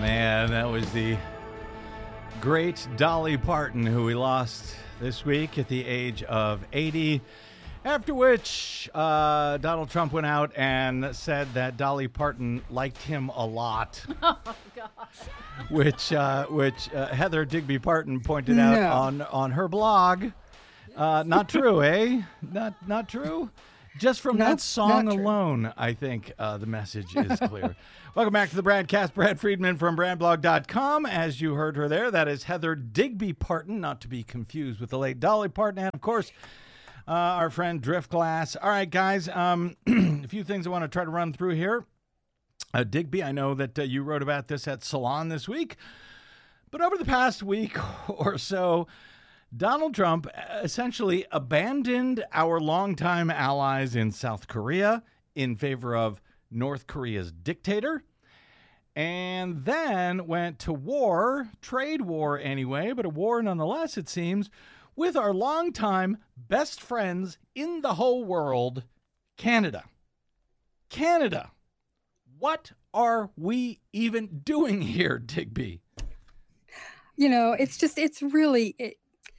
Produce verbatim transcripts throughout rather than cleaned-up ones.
man, that was the great Dolly Parton, who we lost this week at the age of eighty. After which, uh, Donald Trump went out and said that Dolly Parton liked him a lot. Oh, God. Which, uh, which uh, Heather Digby Parton pointed out No. on, on her blog. Uh, not true, eh? Not not true? Just from Nope, that song not true. alone, I think uh, the message is clear. Welcome back to the Bradcast. Brad Friedman from brand blog dot com. As you heard her there, that is Heather Digby Parton, not to be confused with the late Dolly Parton. And, of course, uh, our friend Driftglass. All right, guys, um, a few things I want to try to run through here. Uh, Digby, I know that uh, you wrote about this at Salon this week. But over the past week or so, Donald Trump essentially abandoned our longtime allies in South Korea in favor of North Korea's dictator, and then went to war, trade war anyway, but a war nonetheless, it seems, with our longtime best friends in the whole world, Canada. Canada. What are we even doing here, Digby? You know, it's just, it's really, it,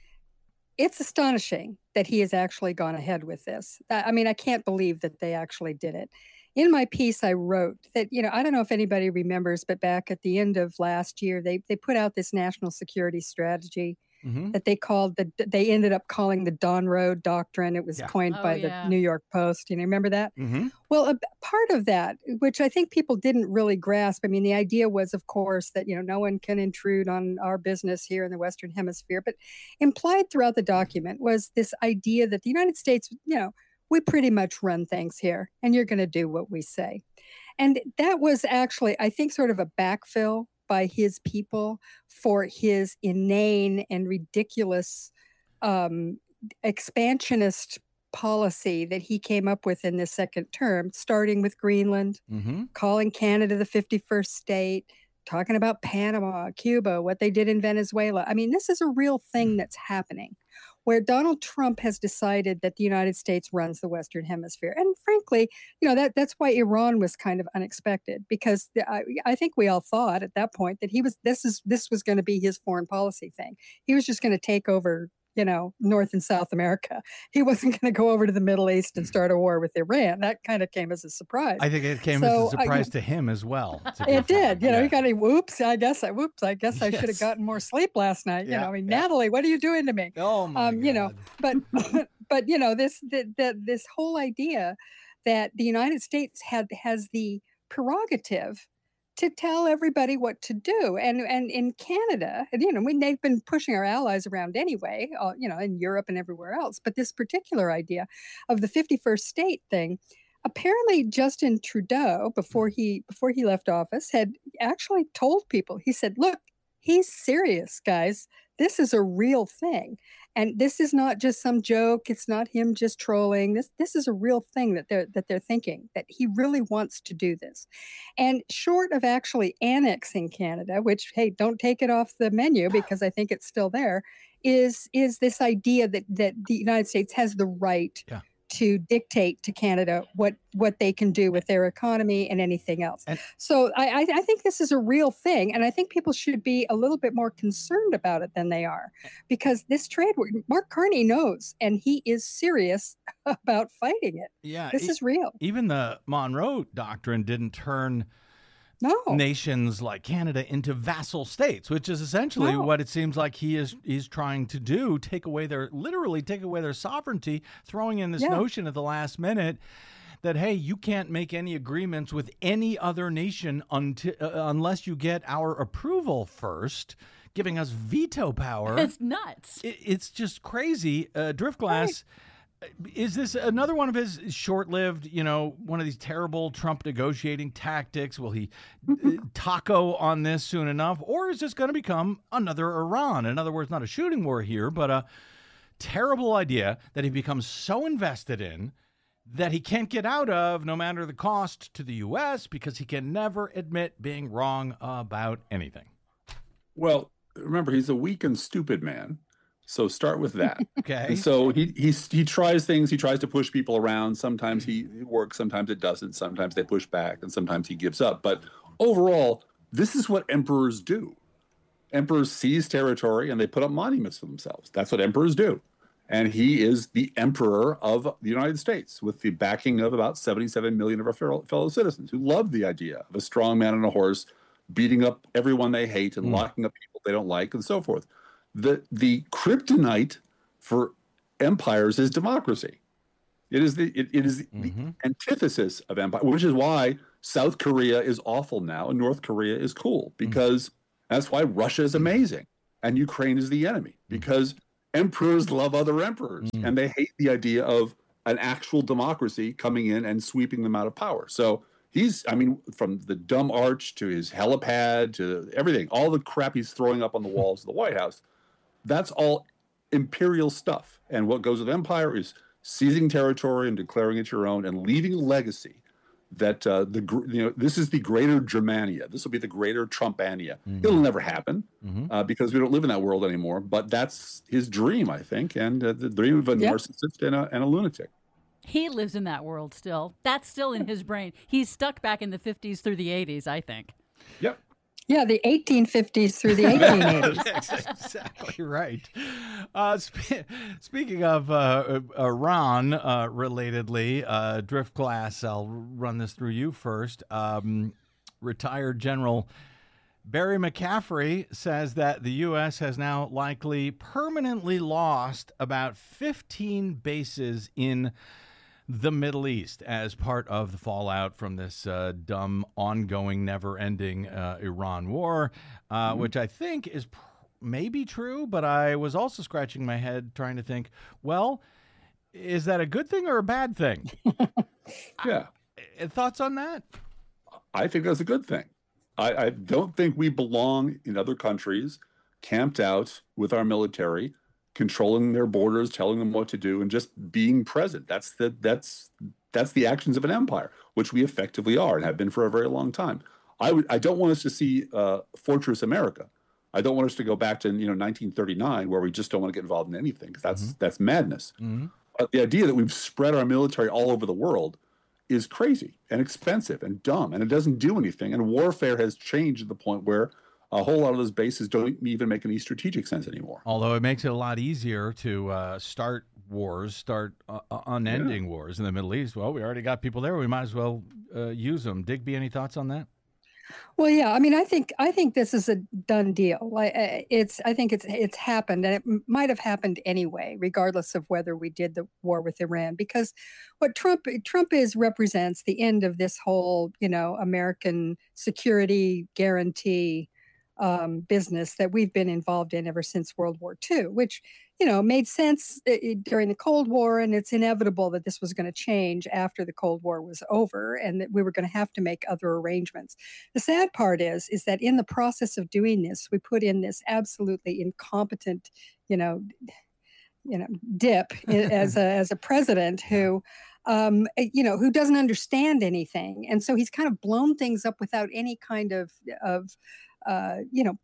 it's astonishing that he has actually gone ahead with this. I I mean, I can't believe that they actually did it. In my piece, I wrote that, you know, I don't know if anybody remembers, but back at the end of last year, they they put out this national security strategy Mm-hmm. that they called the, they ended up calling the Don Road Doctrine. It was Yeah. coined Oh, by yeah. the New York Post. You know, remember that? Mm-hmm. Well, a b- part of that, which I think people didn't really grasp, I mean, the idea was, of course, that, you know, no one can intrude on our business here in the Western Hemisphere. But implied throughout the document was this idea that the United States, you know, we pretty much run things here and you're going to do what we say. And that was actually, I think, sort of a backfill by his people for his inane and ridiculous um, expansionist policy that he came up with in the second term, starting with Greenland, Mm-hmm. calling Canada the fifty-first state, talking about Panama, Cuba, what they did in Venezuela. I mean, this is a real thing that's happening where Donald Trump has decided that the United States runs the Western Hemisphere. And frankly, you know, that that's why Iran was kind of unexpected, because the, I, I think we all thought at that point that he was this is this was going to be his foreign policy thing. He was just going to take over, you know, North and South America. He wasn't going to go over to the Middle East and start a war with Iran. That kind of came as a surprise. I think it came So, as a I- surprise to him as well. to be It frank. did. You know, Yeah. you got a whoops. I guess I whoops. I guess I should Yes. have gotten more sleep last night. You Yeah, know, I mean, yeah. Natalie, what are you doing to me? Oh my um, you know, God. But but you know, this the, the, this whole idea that the United States had has the prerogative to tell everybody what to do, and and in Canada, and, you know, we they've been pushing our allies around anyway, uh, you know, in Europe and everywhere else. But this particular idea of the fifty-first state thing. Apparently, Justin Trudeau, before he before he left office, had actually told people. He said, "Look, he's serious, guys. This is a real thing, and this is not just some joke. It's not him just trolling. This this is a real thing that they're that they're thinking, that he really wants to do this." And short of actually annexing Canada, which, hey, don't take it off the menu because I think it's still there, is is this idea that that the United States has the right Yeah. to dictate to Canada what what they can do with their economy and anything else. And- So I, I, I think this is a real thing, and I think people should be a little bit more concerned about it than they are, because this trade war, Mark Carney knows, and he is serious about fighting it. Yeah. This e- is real. even the Monroe Doctrine didn't turn No, nations like Canada into vassal states, which is essentially No. what it seems like he is he's trying to do, take away their literally take away their sovereignty, throwing in this Yeah. notion at the last minute that, hey, you can't make any agreements with any other nation until uh, unless you get our approval first, giving us veto power. It's nuts. It, it's just crazy. Uh, Driftglass, is this another one of his short-lived, you know, one of these terrible Trump negotiating tactics? Will he uh, taco on this soon enough? Or is this going to become another Iran? In other words, not a shooting war here, but a terrible idea that he becomes so invested in that he can't get out of, no matter the cost to the U S, because he can never admit being wrong about anything. Well, remember, he's a weak and stupid man. So start with that. Okay. And so he he's, he tries things. He tries to push people around. Sometimes he it works. Sometimes it doesn't. Sometimes they push back, and sometimes he gives up. But overall, this is what emperors do. Emperors seize territory and they put up monuments for themselves. That's what emperors do. And he is the emperor of the United States with the backing of about seventy-seven million of our fellow, fellow citizens who love the idea of a strong man on a horse beating up everyone they hate and mm. locking up people they don't like and so forth. The, the kryptonite for empires is democracy. It is the it, it is mm-hmm. the antithesis of empire, which is why South Korea is awful now and North Korea is cool, because mm-hmm. that's why Russia is amazing and Ukraine is the enemy, because emperors love other emperors mm-hmm. and they hate the idea of an actual democracy coming in and sweeping them out of power. So he's, I mean, from the dumb arch to his helipad to everything, all the crap he's throwing up on the walls of the White House, that's all imperial stuff. And what goes with empire is seizing territory and declaring it your own and leaving a legacy that uh, the you know this is the greater Germania. This will be the greater Trumpania. Mm-hmm. It'll never happen mm-hmm. uh, because we don't live in that world anymore. But that's his dream, I think, and uh, the dream of a yep. narcissist and a, and a lunatic. He lives in that world still. That's still in his brain. He's stuck back in the fifties through the eighties, I think. Yep. Yeah, the eighteen fifties through the eighteen eighties. That's exactly right. Uh, sp- speaking of uh, Iran, uh, relatedly, uh, Driftglass, I'll run this through you first. Um, retired General Barry McCaffrey says that the U S has now likely permanently lost about fifteen bases in the Middle East as part of the fallout from this uh, dumb, ongoing, never-ending uh, Iran war, uh, mm-hmm. which I think is pr- maybe true, but I was also scratching my head trying to think, well, is that a good thing or a bad thing? yeah. I, thoughts on that? I think that's a good thing. I, I don't think we belong in other countries, camped out with our military, controlling their borders, telling them what to do, and just being present. That's the that's that's the actions of an empire, which we effectively are and have been for a very long time. I would I don't want us to see uh, Fortress America. I don't want us to go back to you know nineteen thirty-nine where we just don't want to get involved in anything, because that's mm-hmm. that's madness. Mm-hmm. But the idea that we've spread our military all over the world is crazy and expensive and dumb, and it doesn't do anything. And warfare has changed to the point where a whole lot of those bases don't even make any strategic sense anymore. Although it makes it a lot easier to uh, start wars, start uh, unending yeah. wars in the Middle East. Well, we already got people there. We might as well uh, use them. Digby, any thoughts on that? Well, yeah. I mean, I think I think this is a done deal. Like, it's I think it's it's happened, and it m- might have happened anyway, regardless of whether we did the war with Iran. Because what Trump Trump is represents the end of this whole, you know, American security guarantee Um, business that we've been involved in ever since World War Two, which, you know, made sense it, during the Cold War, and it's inevitable that this was going to change after the Cold War was over, and that we were going to have to make other arrangements. The sad part is, is that in the process of doing this, we put in this absolutely incompetent, you know, you know, dip as a as a president who. Um, you know, who doesn't understand anything, and so he's kind of blown things up without any kind of of uh, you know,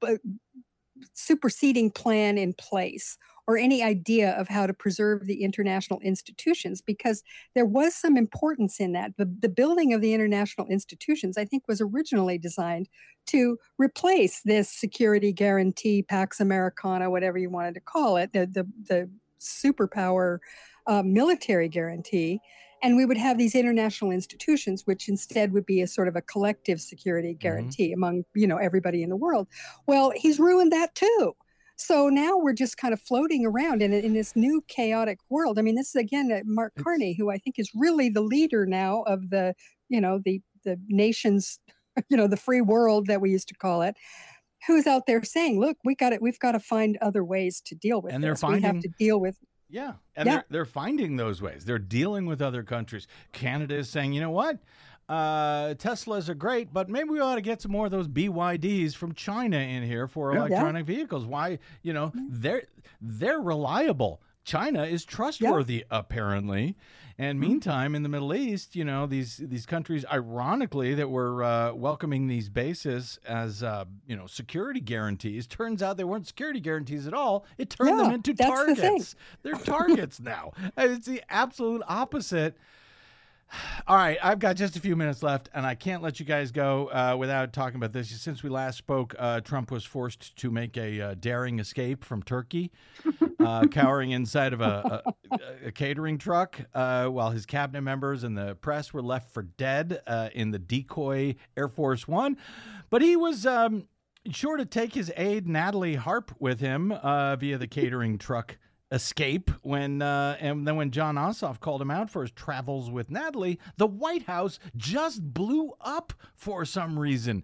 superseding plan in place or any idea of how to preserve the international institutions, because there was some importance in that. The, the building of the international institutions, I think, was originally designed to replace this security guarantee, Pax Americana, whatever you wanted to call it, the the, the superpower uh, military guarantee. And we would have these international institutions, which instead would be a sort of a collective security guarantee mm-hmm. among, you know, everybody in the world. Well, he's ruined that too. So now we're just kind of floating around in, in this new chaotic world. I mean, this is, again, uh, Mark it's... Carney, who I think is really the leader now of the, you know, the, the nation's, you know, the free world that we used to call it, who's out there saying, look, we got it. We've got to find other ways to deal with and this. They're finding... We have to deal with Yeah, and yeah. they're they're finding those ways. They're dealing with other countries. Canada is saying, you know what, uh, Teslas are great, but maybe we ought to get some more of those B Y Ds from China in here for yeah. electronic yeah. vehicles. Why, you know, they're they're reliable. China is trustworthy, yeah. apparently. And meantime, in the Middle East, you know, these these countries, ironically, that were uh, welcoming these bases as, uh, you know, security guarantees, turns out they weren't security guarantees at all. It turned yeah, them into that's targets. The thing. They're targets now. It's the absolute opposite. All right, I've got just a few minutes left, and I can't let you guys go uh, without talking about this. Since we last spoke, uh, Trump was forced to make a uh, daring escape from Turkey, uh, cowering inside of a, a, a catering truck, uh, while his cabinet members and the press were left for dead uh, in the decoy Air Force One. But he was um, sure to take his aide, Natalie Harp, with him uh, via the catering truck escape when uh, and then when Jon Ossoff called him out for his travels with Natalie, the White House just blew up for some reason.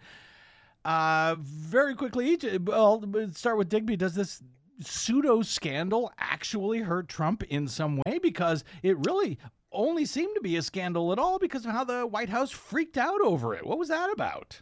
Uh, very quickly, each, well, let's start with Digby. Does this pseudo scandal actually hurt Trump in some way? Because it really only seemed to be a scandal at all because of how the White House freaked out over it. What was that about?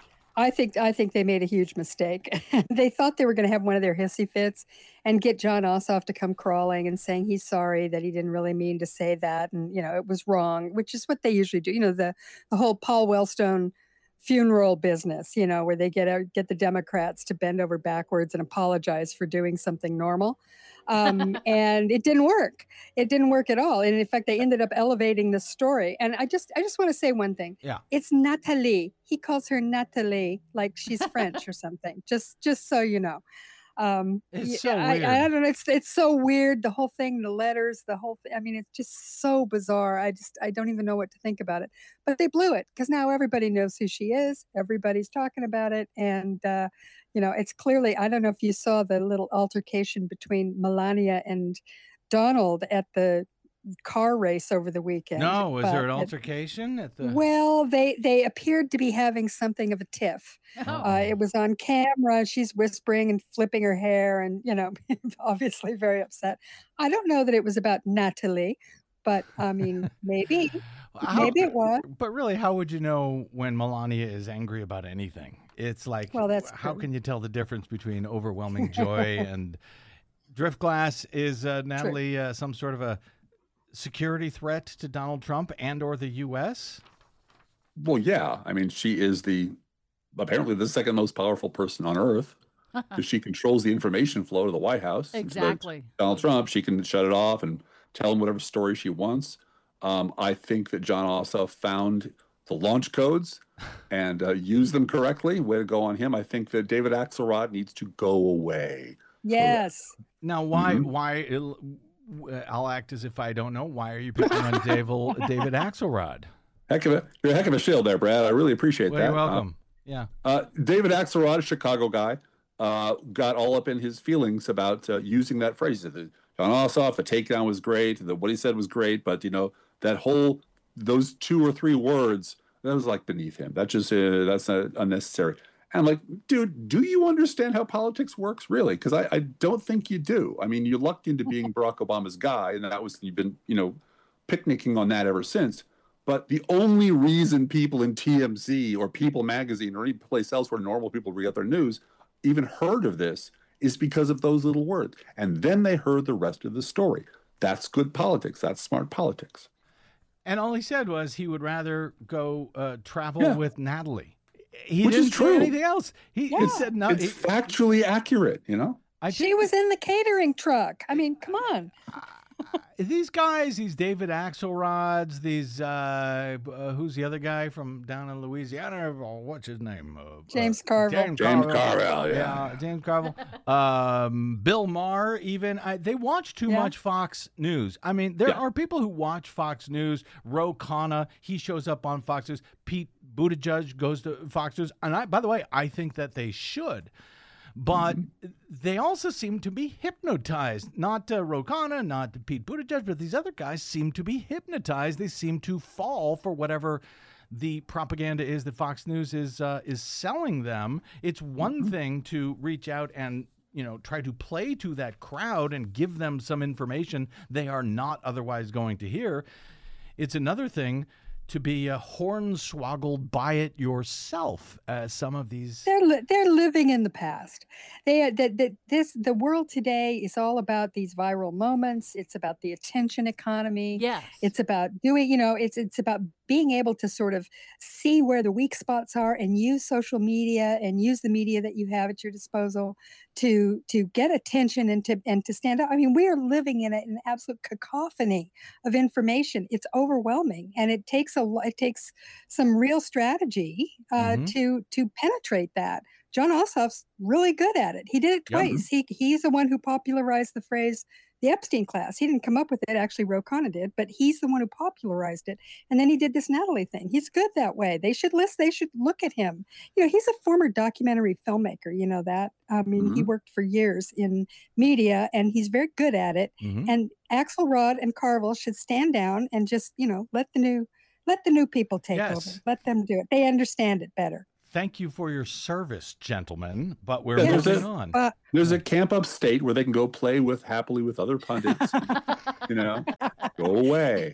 I think I think they made a huge mistake. They thought they were going to have one of their hissy fits and get Jon Ossoff to come crawling and saying he's sorry, that he didn't really mean to say that, and you know it was wrong, which is what they usually do. You know the the whole Paul Wellstone funeral business, you know, where they get a, get the Democrats to bend over backwards and apologize for doing something normal. Um, and it didn't work. It didn't work at all. And in fact, they ended up elevating the story. And I just, I just want to say one thing. Yeah. It's Natalie. He calls her Natalie, like she's French or something. Just, just so you know. Um, It's so I, weird. I, I don't know. It's, it's so weird. The whole thing, the letters, the whole thing. I mean, it's just so bizarre. I just, I don't even know what to think about it. But they blew it because now everybody knows who she is. Everybody's talking about it. And, uh, you know, it's clearly, I don't know if you saw the little altercation between Melania and Donald at the car race over the weekend. No, was there an but it- altercation at the? Well, they they appeared to be having something of a tiff. Oh. Uh, it was on camera. She's whispering and flipping her hair, and you know, obviously very upset. I don't know that it was about Natalie, but I mean, maybe, How- maybe it was. But really, how would you know when Melania is angry about anything? It's like, Well, that's how true. can you tell the difference between overwhelming joy and Driftglass? Is uh, Natalie uh, some sort of a security threat to Donald Trump and or the U S? Well, yeah. I mean, she is the apparently the second most powerful person on earth because she controls the information flow to the White House. But Exactly. Donald Trump, she can shut it off and tell him whatever story she wants. Um, I think that Jon Ossoff found the launch codes and uh, used them correctly. Way to go on him. I think that David Axelrod needs to go away. Yes. Now, why? Mhm. Why? it'll- I'll act as if I don't know. Why are you picking on David, David Axelrod? Heck of a, you're a heck of a shield there, Brad. I really appreciate Well, that. you're Uh, welcome. yeah. Uh, David Axelrod, a Chicago guy, uh, got all up in his feelings about uh, using that phrase. He said, Jon Ossoff, the takedown was great. The, what he said was great, but you know that whole those two or three words that was like beneath him. That just uh, that's uh, unnecessary. And I'm like, dude, do you understand how politics works, really? Because I, I don't think you do. I mean, you lucked into being Barack Obama's guy, and that was you've been you know picnicking on that ever since. But the only reason people in T M Z or People Magazine or any place else where normal people read their news even heard of this is because of those little words. And then they heard the rest of the story. That's good politics. That's smart politics. And all he said was he would rather go uh, travel Yeah. with Natalie. He Which didn't is say true. anything else. He Yeah. said no. It's he- factually accurate, you know? I She think was in the catering truck. I mean, come on. these guys, these David Axelrods, these uh, uh, who's the other guy from down in Louisiana? Oh, what's his name? Uh, James uh, Carville. James, James Carville. Carville, yeah. James Carville. um, Bill Maher, even I, they watch too Yeah. much Fox News. I mean, there Yeah. are people who watch Fox News. Ro Khanna, he shows up on Fox News. Pete Buttigieg goes to Fox News, and I, by the way, I think that they should. But they also seem to be hypnotized. Not uh, Ro Khanna, not Pete Buttigieg, but these other guys seem to be hypnotized. They seem to fall for whatever the propaganda is that Fox News is uh, is selling them. It's one thing to reach out and you know try to play to that crowd and give them some information they are not otherwise going to hear. It's another thing to be uh, hornswoggled by it yourself, as some of these. They're li- they're living in the past. They that that this the world today is all about these viral moments. It's about the attention economy. Yes. It's about doing, you know, it's it's about being able to sort of see where the weak spots are and use social media and use the media that you have at your disposal to to get attention and to and to stand up. I mean, we are living in a, an absolute cacophony of information. It's overwhelming, and it takes a lo- it takes some real strategy uh, Mhm. to to penetrate that. John Ossoff's really good at it. He did it Yep. twice. He he's the one who popularized the phrase the Epstein class. He didn't come up with it. Actually, Ro Khanna did, but he's the one who popularized it. And then he did this Natalie thing. He's good that way. They should list. They should look at him. You know, he's a former documentary filmmaker. You know that. I mean, he Mhm. worked for years in media, and he's very good at it. Mhm. And Axelrod and Carville should stand down and just, you know, let the new let the new people take Yes. over. Let them do it. They understand it better. Thank you for your service, gentlemen. But we're Yeah, there's moving a- on. Uh, There's a camp upstate where they can go play with happily with other pundits. You know, go away.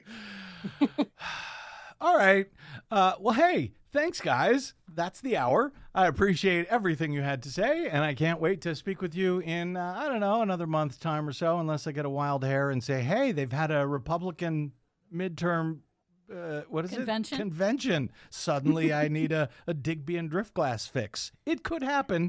All right. Uh, well, hey, thanks, guys. That's the hour. I appreciate everything you had to say, and I can't wait to speak with you in, uh, I don't know, another month's time or so, unless I get a wild hair and say, hey, they've had a Republican midterm. Uh, what is Convention? it? Convention. Suddenly, I need a, a Digby and Driftglass fix. It could happen.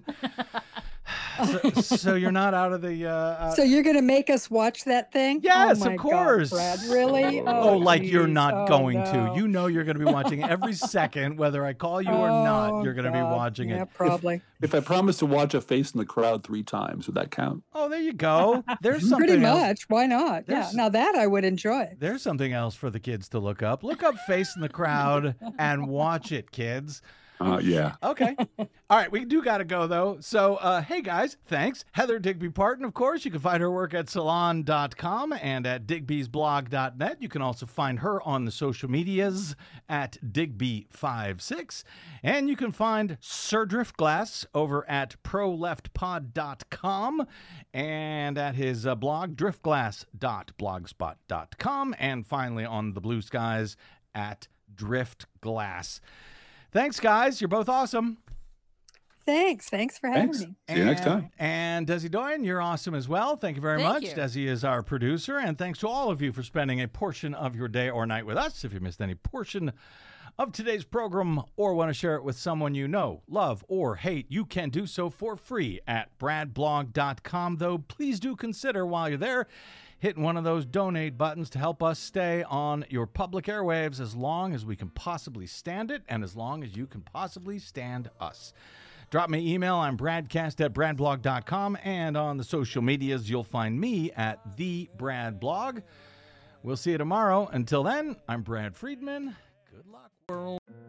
so, so you're not out of the. Uh, uh, so you're going to make us watch that thing? Yes, oh of my course. God, Brad, really? Oh, like you're geez. not Oh, going no. to. You know you're going to be watching every second, whether I call you or not. Oh, You're going to be God. watching Yeah, it. probably. If I promise to watch a face in the crowd three times, would that count? Oh, there you go. There's something Pretty else. much. Why not? There's- Yeah. Now that I would enjoy. There's something else for the kids to look up. Look up Face in the Crowd and watch it, kids. Uh, yeah. Okay. All right. We do got to go, though. So, uh, hey, guys, thanks. Heather Digby Parton, of course. You can find her work at salon dot com and at digby's blog dot net. You can also find her on the social medias at digby five six. And you can find Sir Driftglass over at pro left pod dot com and at his uh, blog, driftglass dot blogspot dot com. And finally on the Blue Skies at Driftglass. Thanks, guys. You're both awesome. Thanks. Thanks for having Thanks. me. See you next And- time. And Desi Doyen, you're awesome as well. Thank you very Thank much. you. Desi is our producer. And thanks to all of you for spending a portion of your day or night with us. If you missed any portion of today's program or want to share it with someone you know, love, or hate, you can do so for free at brad blog dot com. Though please do consider while you're there hitting one of those donate buttons to help us stay on your public airwaves as long as we can possibly stand it and as long as you can possibly stand us. Drop me an email. I'm bradcast at brad blog dot com, and on the social medias, you'll find me at the Brad Blog. We'll see you tomorrow. Until then, I'm Brad Friedman. Good luck, world.